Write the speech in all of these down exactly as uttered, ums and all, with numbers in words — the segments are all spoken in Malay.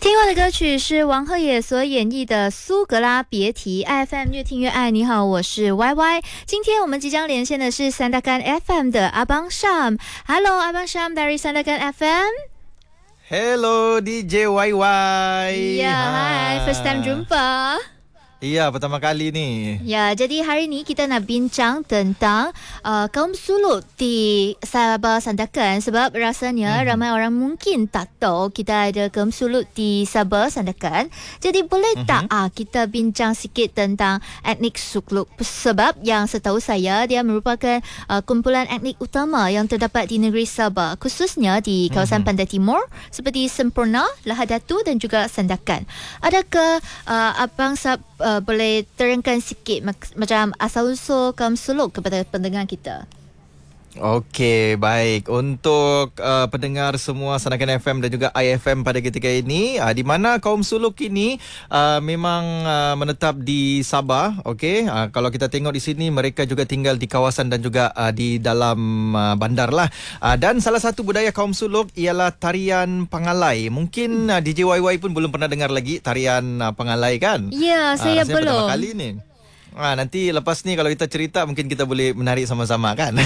听过的歌曲是王鹤野所演绎的《苏格拉别提》。I F M 越听越爱，你好，我是 Y Y。今天我们即将连线的是 Sandakan F M 的Abang Syam。Hello Abang Syam dari Sandakan F M。Hello D J Y Y. Ya, hai. First time jumpa. Iya, pertama kali ni. Ya, jadi hari ni kita nak bincang tentang uh, kaum suluk di Sabah Sandakan, sebab rasanya hmm. ramai orang mungkin tak tahu kita ada kaum suluk di Sabah Sandakan. Jadi boleh hmm. tak ah kita bincang sikit tentang etnik suluk, sebab yang setahu saya dia merupakan uh, kumpulan etnik utama yang terdapat di negeri Sabah, khususnya di kawasan hmm. Pantai Timur seperti Semporna, Lahad Datu dan juga Sandakan. Adakah uh, Abang Sab uh, boleh terangkan sikit mak- macam asal-usul kaum suluk kepada pendengar kita? Okey, baik. Untuk uh, pendengar semua Sandakan F M dan juga I F M pada ketika ini, uh, di mana kaum suluk ini uh, memang uh, menetap di Sabah. Okey, uh, kalau kita tengok di sini, mereka juga tinggal di kawasan dan juga uh, di dalam uh, bandar lah. Uh, dan salah satu budaya kaum suluk ialah tarian Pangalai. Mungkin uh, D J Y Y pun belum pernah dengar lagi tarian uh, Pangalai kan? Ya, saya uh, belum. Pertama kali ni. Ha, nanti lepas ni kalau kita cerita mungkin kita boleh menari sama-sama kan.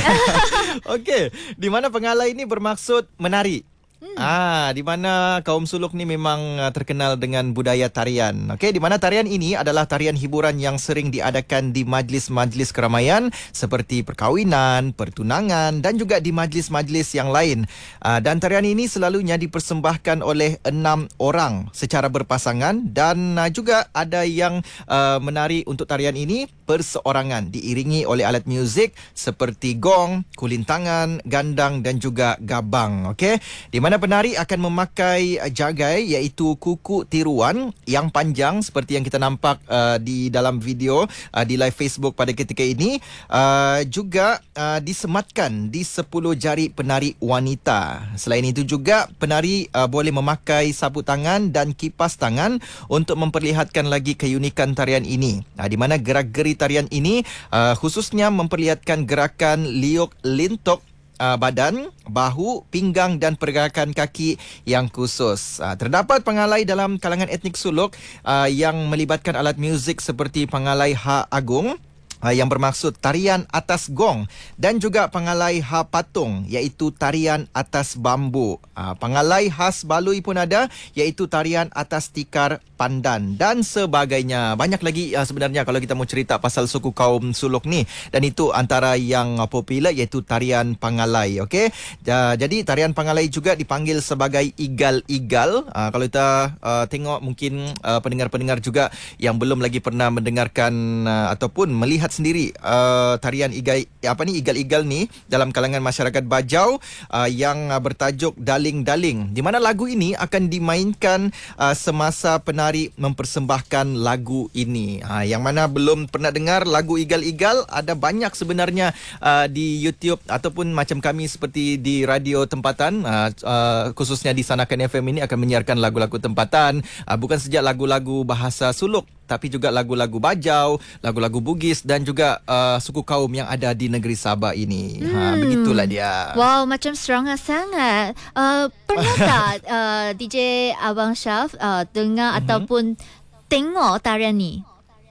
Okey, di mana Pangalai ini bermaksud menari. Hmm. Ah, di mana kaum suluk ni memang uh, terkenal dengan budaya tarian. Okey, di mana tarian ini adalah tarian hiburan yang sering diadakan di majlis-majlis keramaian seperti perkahwinan, pertunangan dan juga di majlis-majlis yang lain. Uh, dan tarian ini selalunya dipersembahkan oleh enam orang secara berpasangan, dan uh, juga ada yang uh, menari untuk tarian ini perseorangan, diiringi oleh alat muzik seperti gong, kulintangan, gandang dan juga gabang. Okey, di mana penari akan memakai jagai iaitu kuku tiruan yang panjang seperti yang kita nampak uh, di dalam video uh, di live Facebook pada ketika ini, uh, juga uh, disematkan di sepuluh jari penari wanita. Selain itu juga penari uh, boleh memakai sapu tangan dan kipas tangan untuk memperlihatkan lagi keunikan tarian ini. Nah, di mana gerak-geri tarian ini uh, khususnya memperlihatkan gerakan liuk lintok Uh, badan, bahu, pinggang dan pergerakan kaki yang khusus. Uh, terdapat Pangalai dalam kalangan etnik suluk uh, yang melibatkan alat muzik seperti Pangalai Ha Agung, Uh, yang bermaksud tarian atas gong, dan juga Pangalai Ha Patung iaitu tarian atas bambu. Uh, Pangalai khas Balui pun ada iaitu tarian atas tikar pandan dan sebagainya. Banyak lagi uh, sebenarnya kalau kita mau cerita pasal suku kaum suluk ni, dan itu antara yang uh, popular iaitu tarian Pangalai. Okey. Uh, jadi tarian Pangalai juga dipanggil sebagai igal-igal. Uh, kalau kita uh, tengok mungkin uh, pendengar-pendengar juga yang belum lagi pernah mendengarkan uh, ataupun melihat sendiri uh, tarian igal apa ni igal-igal ni dalam kalangan masyarakat Bajau uh, yang uh, bertajuk Daling-Daling, di mana lagu ini akan dimainkan uh, semasa penari mempersembahkan lagu ini. Uh, yang mana belum pernah dengar lagu igal-igal, ada banyak sebenarnya uh, di YouTube ataupun macam kami seperti di radio tempatan, uh, uh, khususnya di Sandakan F M ini akan menyiarkan lagu-lagu tempatan, uh, bukan saja lagu-lagu bahasa suluk tapi juga lagu-lagu Bajau, lagu-lagu Bugis dan juga uh, suku kaum yang ada di negeri Sabah ini. Hmm. Ha, begitulah dia. Wow, macam seronok sangat. Uh, pernah tak uh, D J Abang Syaf uh, dengar uh-huh. ataupun tengok tarian ni?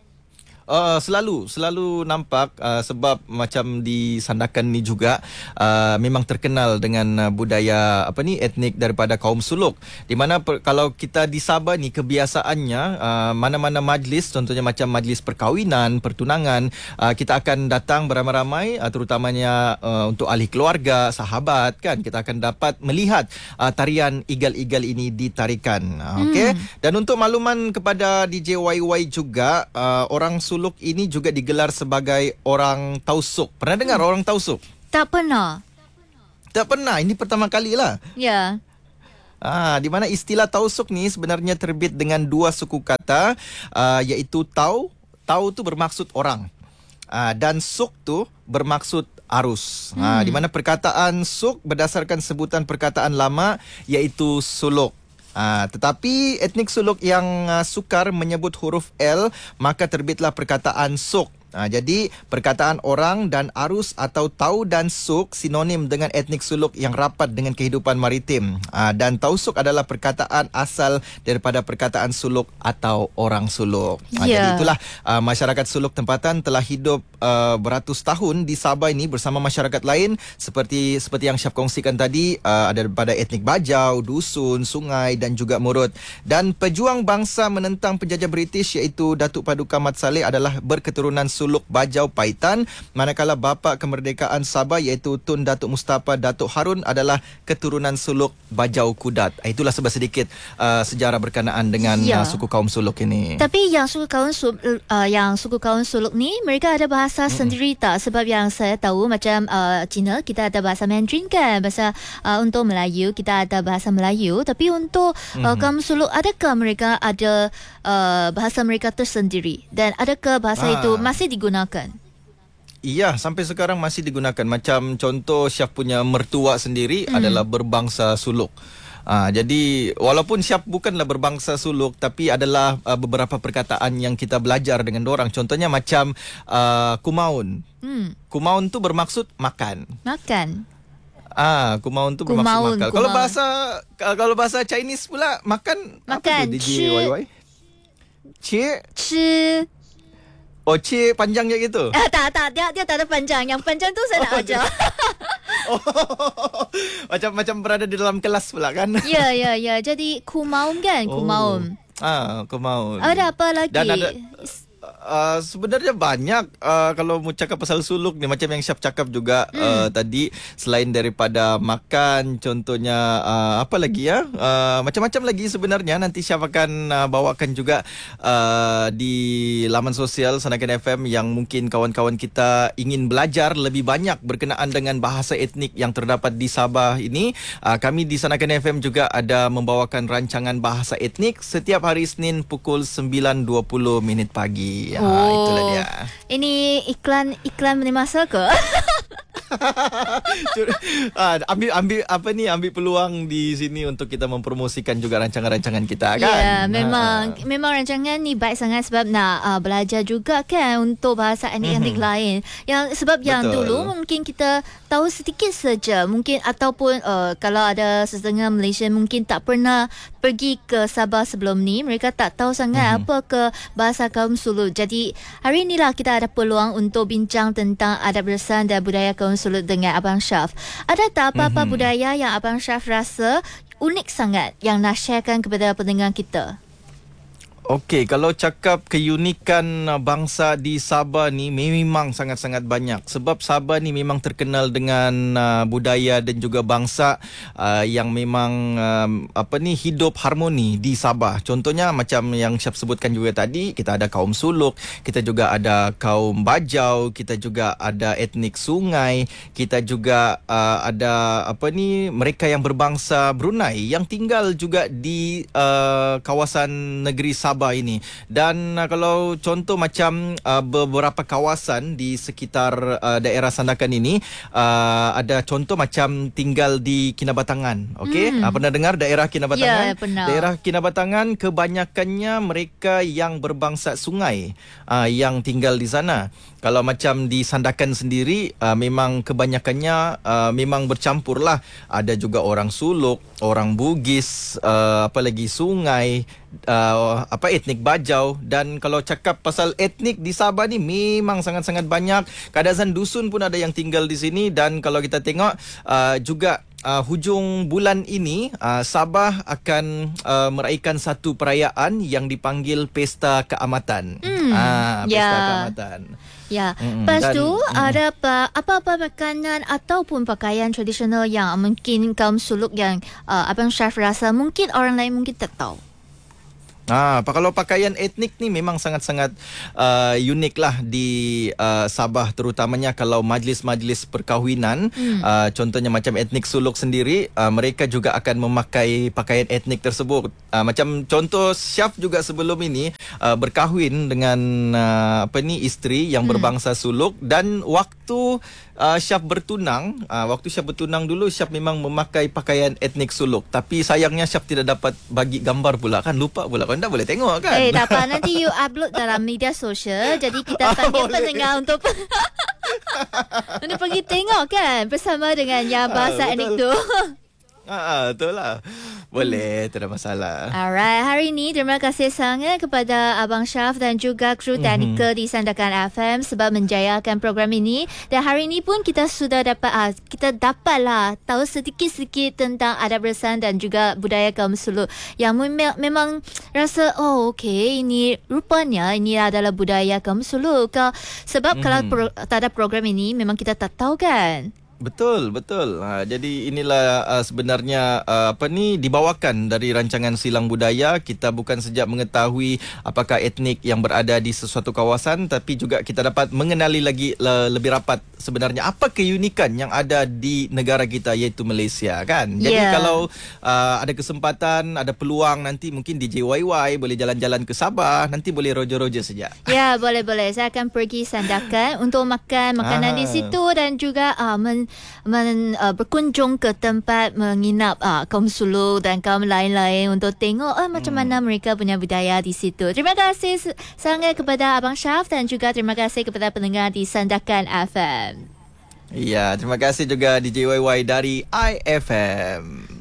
Uh, selalu selalu nampak uh, sebab macam di Sandakan ni juga uh, memang terkenal dengan uh, budaya apa ni etnik daripada kaum suluk, di mana per, kalau kita di Sabah ni kebiasaannya uh, mana-mana majlis, contohnya macam majlis perkahwinan, pertunangan, uh, kita akan datang beramai-ramai, uh, terutamanya uh, untuk ahli keluarga, sahabat kan, kita akan dapat melihat uh, tarian igal-igal ini ditarikan. Uh, okey, hmm. Dan untuk makluman kepada D J Y Y juga, uh, orang suluk Suluk ini juga digelar sebagai orang tausuk. Pernah dengar hmm. orang tausuk? Tak pernah. Tak pernah. Ini pertama kali lah. Ya. Ah, di mana istilah tausuk ni sebenarnya terbit dengan dua suku kata, uh, iaitu tau. Tau tu bermaksud orang. Uh, dan suk tu bermaksud arus. Hmm. Uh, di mana perkataan suk berdasarkan sebutan perkataan lama iaitu suluk. Uh, tetapi etnik suluk yang uh, sukar menyebut huruf L, maka terbitlah perkataan suk. Ha, jadi perkataan orang dan arus atau tau dan suk sinonim dengan etnik Suluk yang rapat dengan kehidupan maritim. Ha, dan tausuk adalah perkataan asal daripada perkataan Suluk atau orang Suluk. Ha, yeah. Jadi itulah uh, masyarakat Suluk tempatan telah hidup uh, beratus tahun di Sabah ini bersama masyarakat lain seperti seperti yang Syaf kongsikan tadi, uh, ada daripada etnik Bajau, Dusun, Sungai dan juga Murut. Dan pejuang bangsa menentang penjajah British iaitu Datuk Paduka Mat Salleh adalah berketurunan Suluk Bajau Paitan, manakala bapa kemerdekaan Sabah iaitu Tun Datuk Mustafa Datuk Harun adalah keturunan Suluk Bajau Kudat. Itulah sedikit uh, sejarah berkenaan dengan ya. uh, suku kaum Suluk ini. Tapi yang suku kaum Suluk, uh, yang suku kaum Suluk ni mereka ada bahasa mm-hmm. sendiri tak? Sebab yang saya tahu macam uh, Cina kita ada bahasa Mandarin kan, bahasa uh, untuk Melayu kita ada bahasa Melayu, tapi untuk uh, mm-hmm. kaum Suluk adakah mereka ada uh, bahasa mereka tersendiri dan adakah bahasa ah. itu masih digunakan? Iya, sampai sekarang masih digunakan. Macam contoh Syaf punya mertua sendiri hmm. adalah berbangsa Suluk. Ah, jadi walaupun Syaf bukanlah berbangsa Suluk, tapi adalah uh, beberapa perkataan yang kita belajar dengan dorang. Contohnya macam uh, kumaun. Hmm. Kumaun tu bermaksud makan. Makan. Ah, kumaun tu bermaksud kumaun, makan. Kumaun. Kalau bahasa kalau bahasa Chinese pula makan, makan apa tu D J Y Y? Cie. Cie. Oh, cie panjangnya gitu? Ah, tak, tak. Dia, dia tak ada panjang. Yang panjang tu saya oh, nak ajar. Oh, macam macam berada di dalam kelas pula kan? Ya, ya, ya. Jadi, kumaun kan? Kumaun. Oh. Ah, kumaun. Ada apa lagi? Dan ada... Uh, sebenarnya banyak uh, kalau mau cakap pasal suluk ni, macam yang Syaf cakap juga hmm. uh, tadi, selain daripada makan, contohnya uh, apa lagi ya, uh, macam-macam lagi sebenarnya. Nanti Syaf akan uh, bawakan juga uh, di laman sosial Sandakan F M yang mungkin kawan-kawan kita ingin belajar lebih banyak berkenaan dengan bahasa etnik yang terdapat di Sabah ini. Uh, kami di Sandakan F M juga ada membawakan rancangan bahasa etnik setiap hari Isnin pukul sembilan dua puluh minit pagi. Oh, ha, itulah dia. Ini iklan iklan menerima masa ke? ah, ambil ambil apa ni ambil peluang di sini untuk kita mempromosikan juga rancangan-rancangan kita kan. Ya, memang ha. memang rancangan ni baik sangat sebab nak uh, belajar juga kan untuk bahasa etnik-etnik mm-hmm. lain. Yang sebab Betul. Yang dulu mungkin kita tahu sedikit saja, mungkin ataupun uh, kalau ada sesetengah Malaysia mungkin tak pernah pergi ke Sabah sebelum ni, mereka tak tahu sangat mm-hmm. apa ke bahasa kaum Suluk. Jadi hari inilah kita ada peluang untuk bincang tentang adab lisan dan budaya kaum Suluk dengan Abang Syaf. Ada tak apa-apa mm-hmm. budaya yang Abang Syaf rasa unik sangat yang nak sharekan kepada pendengar kita? Okey, kalau cakap keunikan bangsa di Sabah ni memang sangat-sangat banyak. Sebab Sabah ni memang terkenal dengan uh, budaya dan juga bangsa uh, yang memang uh, apa ni hidup harmoni di Sabah. Contohnya macam yang Syaf sebutkan juga tadi, kita ada kaum Suluk, kita juga ada kaum Bajau, kita juga ada etnik Sungai, kita juga uh, ada apa ni mereka yang berbangsa Brunei yang tinggal juga di uh, kawasan negeri Sabah ini. Dan uh, kalau contoh macam uh, beberapa kawasan di sekitar uh, daerah Sandakan ini, uh, ada contoh macam tinggal di Kinabatangan. Okey, hmm. uh, pernah dengar daerah Kinabatangan? Ya, pernah. Daerah Kinabatangan kebanyakannya mereka yang berbangsa Sungai uh, yang tinggal di sana. Kalau macam di Sandakan sendiri, uh, memang kebanyakannya uh, memang bercampur lah. Ada juga orang Suluk, orang Bugis, uh, apa lagi Sungai, uh, apa etnik Bajau. Dan kalau cakap pasal etnik di Sabah ni memang sangat-sangat banyak. Kadazan dusun pun ada yang tinggal di sini. Dan kalau kita tengok uh, juga Uh, hujung bulan ini uh, Sabah akan uh, meraihkan satu perayaan yang dipanggil Pesta Keamatan. Hmm, ah, Pesta yeah. Keamatan. Ya. Mm-hmm. Lepas Dan, tu mm. ada apa, apa-apa makanan ataupun pakaian tradisional yang mungkin kaum Suluk yang uh, Abang Syaf rasa mungkin orang lain mungkin tak tahu. Ah, kalau pakaian etnik ni memang sangat-sangat uh, unik lah di uh, Sabah, terutamanya kalau majlis-majlis perkahwinan. Hmm. Uh, contohnya macam etnik Suluk sendiri, uh, mereka juga akan memakai pakaian etnik tersebut. Uh, macam contoh Syaf juga sebelum ini uh, berkahwin dengan uh, apa ni isteri yang hmm. berbangsa Suluk, dan waktu uh, Syaf bertunang, uh, waktu Syaf bertunang dulu Syaf memang memakai pakaian etnik Suluk. Tapi sayangnya Syaf tidak dapat bagi gambar pula kan, lupa pula kan. pun tak boleh tengok kan. Eh, tak apa. Nanti you upload dalam media sosial. Jadi kita panggil boleh. pendengar untuk untuk pergi tengok kan bersama dengan yang bahasa Ah, etnik betul. tu. Ah, betul lah. Boleh, tak ada masalah. Alright, hari ini terima kasih sangat kepada Abang Syaf dan juga kru teknikal mm-hmm. di Sandakan F M sebab menjayakan program ini. Dan hari ini pun kita sudah dapat, ah, kita dapatlah tahu sedikit-sedikit tentang adab resan dan juga budaya kaum suluk yang mem- memang rasa, oh okey, ini rupanya ini adalah budaya kaum suluk. Sebab mm-hmm. kalau pro- tak ada program ini, memang kita tak tahu kan. Betul, betul. Ha, jadi inilah uh, sebenarnya uh, apa ni dibawakan dari rancangan Silang Budaya. Kita bukan sejak mengetahui apakah etnik yang berada di sesuatu kawasan, tapi juga kita dapat mengenali lagi le- lebih rapat sebenarnya apa keunikan yang ada di negara kita iaitu Malaysia kan. Jadi Yeah. kalau uh, ada kesempatan, ada peluang nanti mungkin di J Y Y boleh jalan-jalan ke Sabah, nanti boleh roja-roja saja. Ya, boleh-boleh. Saya akan pergi Sandakan untuk makan makanan Ah. di situ dan juga uh, men, men, uh, berkunjung ke tempat menginap uh, kaum suluk dan kaum lain-lain untuk tengok uh, macam Hmm. mana mereka punya budaya di situ. Terima kasih sangat kepada Abang Syaf dan juga terima kasih kepada pendengar di Sandakan F M. Ya, terima kasih juga di J Y Y dari I F M.